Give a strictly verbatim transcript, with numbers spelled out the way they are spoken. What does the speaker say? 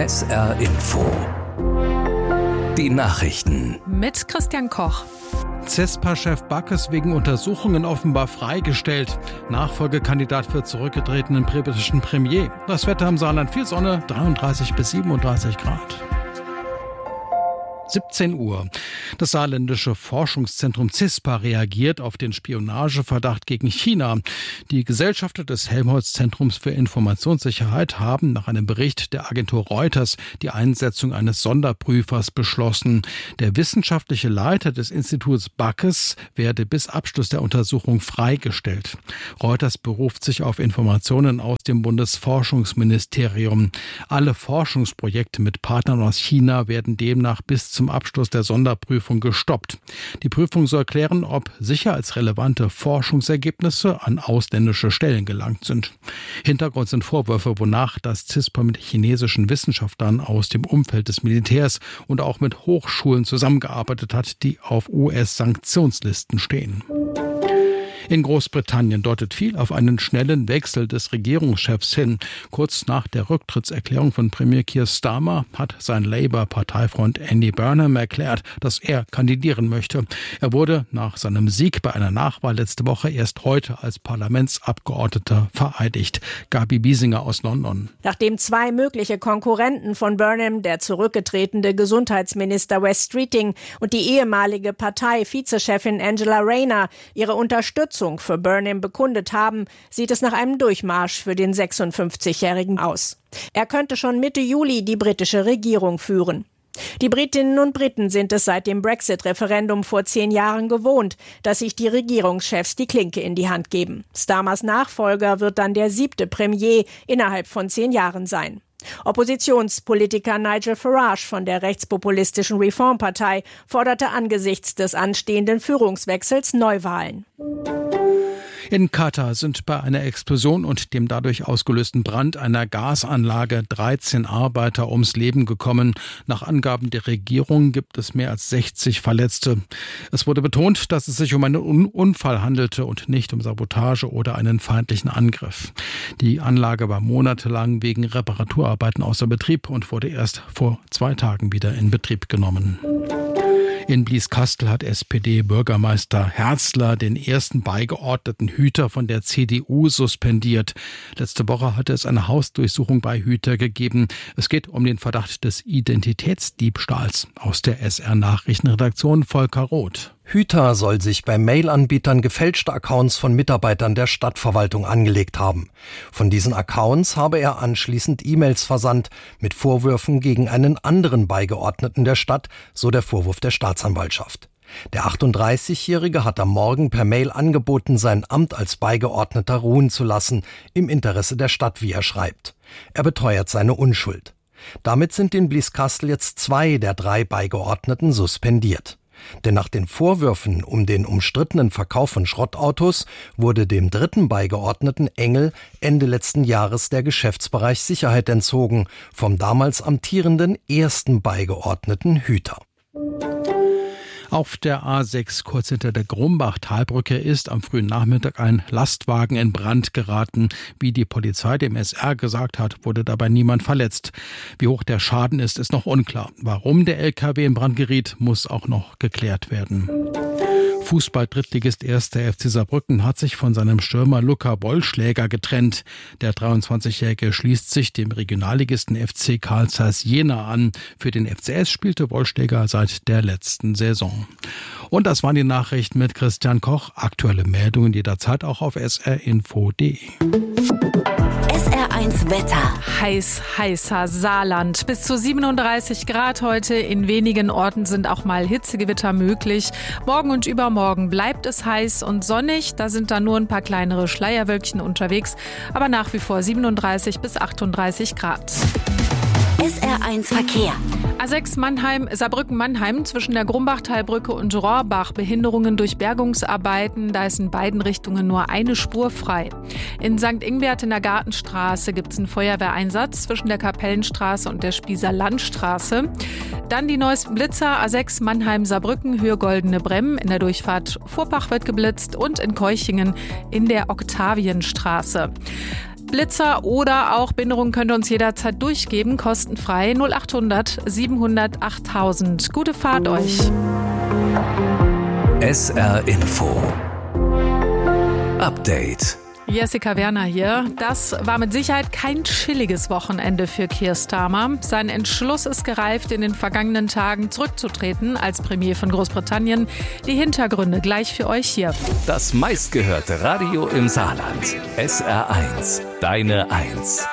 S R Info. Die Nachrichten. Mit Christian Koch. CESPA-Chef Backes wegen Untersuchungen offenbar freigestellt. Nachfolgekandidat für zurückgetretenen britischen Premier. Das Wetter im Saarland: viel Sonne, dreiunddreißig bis siebenunddreißig Grad. siebzehn Uhr. Das saarländische Forschungszentrum CESPA reagiert auf den Spionageverdacht gegen China. Die Gesellschafter des Helmholtz-Zentrums für Informationssicherheit haben nach einem Bericht der Agentur Reuters die Einsetzung eines Sonderprüfers beschlossen. Der wissenschaftliche Leiter des Instituts Backes werde bis Abschluss der Untersuchung freigestellt. Reuters beruft sich auf Informationen aus dem Bundesforschungsministerium. Alle Forschungsprojekte mit Partnern aus China werden demnach bis zum Abschluss der Sonderprüfung gestoppt. Die Prüfung soll klären, ob sicherheitsrelevante Forschungsergebnisse an ausländische Stellen gelangt sind. Hintergrund sind Vorwürfe, wonach das CESPA mit chinesischen Wissenschaftlern aus dem Umfeld des Militärs und auch mit Hochschulen zusammengearbeitet hat, die auf U S-Sanktionslisten stehen. In Großbritannien deutet viel auf einen schnellen Wechsel des Regierungschefs hin. Kurz nach der Rücktrittserklärung von Premier Keir Starmer hat sein Labour-Parteifreund Andy Burnham erklärt, dass er kandidieren möchte. Er wurde nach seinem Sieg bei einer Nachwahl letzte Woche erst heute als Parlamentsabgeordneter vereidigt. Gabi Biesinger aus London. Nachdem zwei mögliche Konkurrenten von Burnham, der zurückgetretene Gesundheitsminister Wes Streeting und die ehemalige Partei-Vizechefin Angela Rayner ihre Unterstützung für Burnham bekundet haben, sieht es nach einem Durchmarsch für den sechsundfünfzigjährigen aus. Er könnte schon Mitte Juli die britische Regierung führen. Die Britinnen und Briten sind es seit dem Brexit-Referendum vor zehn Jahren gewohnt, dass sich die Regierungschefs die Klinke in die Hand geben. Starmers Nachfolger wird dann der siebte Premier innerhalb von zehn Jahren sein. Oppositionspolitiker Nigel Farage von der rechtspopulistischen Reform-Partei forderte angesichts des anstehenden Führungswechsels Neuwahlen. In Katar sind bei einer Explosion und dem dadurch ausgelösten Brand einer Gasanlage dreizehn Arbeiter ums Leben gekommen. Nach Angaben der Regierung gibt es mehr als sechzig Verletzte. Es wurde betont, dass es sich um einen Unfall handelte und nicht um Sabotage oder einen feindlichen Angriff. Die Anlage war monatelang wegen Reparaturarbeiten außer Betrieb und wurde erst vor zwei Tagen wieder in Betrieb genommen. In Blieskastel hat S P D-Bürgermeister Herzler den ersten beigeordneten Hüter von der C D U suspendiert. Letzte Woche hatte es eine Hausdurchsuchung bei Hüter gegeben. Es geht um den Verdacht des Identitätsdiebstahls. Aus der S R-Nachrichtenredaktion Volker Roth. Hüter soll sich bei Mail-Anbietern gefälschte Accounts von Mitarbeitern der Stadtverwaltung angelegt haben. Von diesen Accounts habe er anschließend E-Mails versandt mit Vorwürfen gegen einen anderen Beigeordneten der Stadt, so der Vorwurf der Staatsanwaltschaft. Der achtunddreißigjährige hat am Morgen per Mail angeboten, sein Amt als Beigeordneter ruhen zu lassen, im Interesse der Stadt, wie er schreibt. Er beteuert seine Unschuld. Damit sind in Blieskastel jetzt zwei der drei Beigeordneten suspendiert. Denn nach den Vorwürfen um den umstrittenen Verkauf von Schrottautos wurde dem dritten Beigeordneten Engel Ende letzten Jahres der Geschäftsbereich Sicherheit entzogen, vom damals amtierenden ersten Beigeordneten Hüter. Auf der A sechs kurz hinter der Grumbach-Talbrücke ist am frühen Nachmittag ein Lastwagen in Brand geraten. Wie die Polizei dem S R gesagt hat, wurde dabei niemand verletzt. Wie hoch der Schaden ist, ist noch unklar. Warum der L K W in Brand geriet, muss auch noch geklärt werden. Fußball-Drittligist erster F C Saarbrücken hat sich von seinem Stürmer Luca Wollschläger getrennt. Der dreiundzwanzigjährige schließt sich dem Regionalligisten F C Carl Zeiss Jena an. Für den F C S spielte Wollschläger seit der letzten Saison. Und das waren die Nachrichten mit Christian Koch. Aktuelle Meldungen jederzeit auch auf s r info punkt d e. S R eins Wetter. Heiß, heißer Saarland. Bis zu siebenunddreißig Grad heute. In wenigen Orten sind auch mal Hitzegewitter möglich. Morgen und übermorgen bleibt es heiß und sonnig. Da sind dann nur ein paar kleinere Schleierwölkchen unterwegs. Aber nach wie vor siebenunddreißig bis achtunddreißig Grad. S R eins Verkehr. A sechs Mannheim, Saarbrücken-Mannheim zwischen der Grumbach-Talbrücke und Rohrbach. Behinderungen durch Bergungsarbeiten. Da ist in beiden Richtungen nur eine Spur frei. In Sankt Ingbert in der Gartenstraße gibt es einen Feuerwehreinsatz zwischen der Kapellenstraße und der Spießer Landstraße. Dann die neuesten Blitzer. A sechs Mannheim-Saarbrücken, Höhe Goldene Bremm. In der Durchfahrt Vorbach wird geblitzt und in Keuchingen in der Oktavienstraße. Blitzer oder auch Behinderung könnt ihr uns jederzeit durchgeben, kostenfrei null achthundert siebenhundert achttausend. Gute Fahrt euch. S R Info Update. Jessica Werner hier. Das war mit Sicherheit kein chilliges Wochenende für Keir Starmer. Sein Entschluss ist gereift, in den vergangenen Tagen zurückzutreten als Premier von Großbritannien. Die Hintergründe gleich für euch hier. Das meistgehörte Radio im Saarland. S R eins. Deine Eins.